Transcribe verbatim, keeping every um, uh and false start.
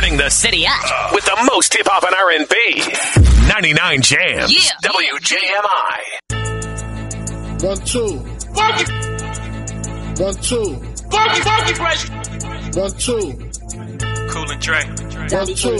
Turning the city up with the most hip-hop and R and B. ninety-nine Jams. Yeah. W J M I. One, two. Funky, One, two. funky, funky fresh. One, two. Cool and Dre. One, two.